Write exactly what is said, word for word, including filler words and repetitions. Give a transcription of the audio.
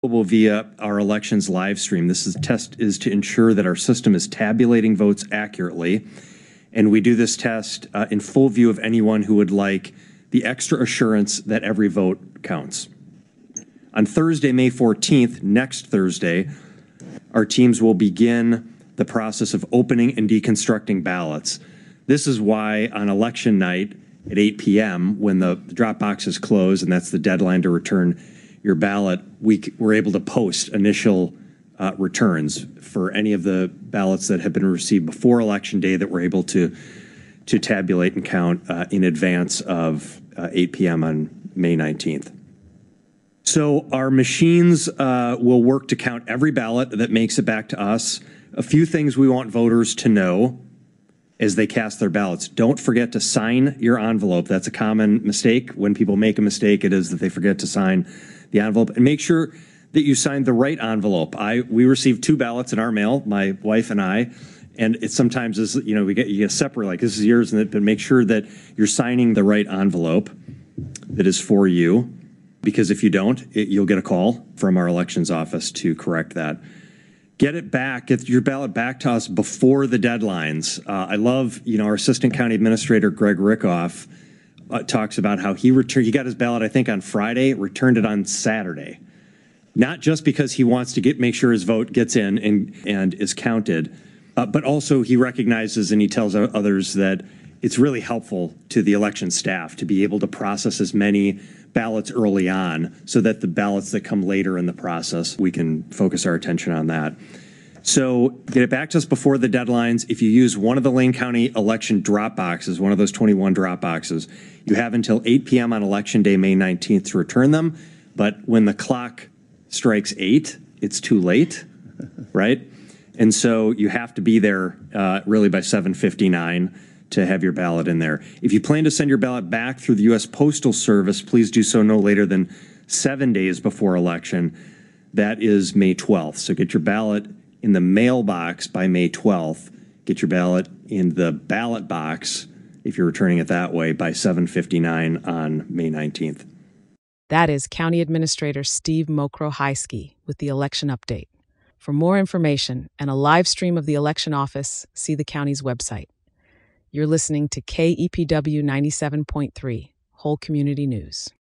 Via our elections live stream. This is test is to ensure that our system is tabulating votes accurately. And we do this test uh, in full view of anyone who would like the extra assurance that every vote counts. On Thursday, May fourteenth, next Thursday, our teams will begin the process of opening and deconstructing ballots. This is why on election night at eight p m, when the drop boxes close, and that's the deadline to return your ballot, we were able to post initial uh, returns for any of the ballots that have been received before Election Day that we're able to to tabulate and count uh, in advance of uh, eight p m on May nineteenth. So our machines uh, will work to count every ballot that makes it back to us. A few things we want voters to know as they cast their ballots. Don't forget to sign your envelope. That's a common mistake. When people make a mistake, it is that they forget to sign the envelope. And make sure that you signed the right envelope. I we received two ballots in our mail, my wife and I, and it sometimes is, you know, we get you get separate, like this is yours, and but make sure that you're signing the right envelope that is for you, because if you don't, it, you'll get a call from our elections office to correct that. Get it back, get your ballot back to us before the deadlines. Uh, I love, you know, our Assistant County Administrator, Greg Rickoff, uh, talks about how he returned, he got his ballot, I think, on Friday, returned it on Saturday. Not just because he wants to get make sure his vote gets in and, and is counted, uh, but also he recognizes and he tells others that it's really helpful to the election staff to be able to process as many ballots early on so that the ballots that come later in the process, we can focus our attention on that. So get it back to us before the deadlines. If you use one of the Lane County election drop boxes, one of those twenty-one drop boxes, you have until eight p m on Election Day, May nineteenth to return them. But when the clock strikes eight, it's too late, right? And so you have to be there uh, really by seven fifty-nine to have your ballot in there. If you plan to send your ballot back through the U S Postal Service, please do so no later than seven days before election. That is May twelfth. So get your ballot in the mailbox by May twelfth. Get your ballot in the ballot box, if you're returning it that way, by seven fifty-nine on May nineteenth. That is County Administrator Steve Mokro-Heiske with the election update. For more information and a live stream of the election office, see the county's website. You're listening to K E P W ninety-seven point three, Whole Community News.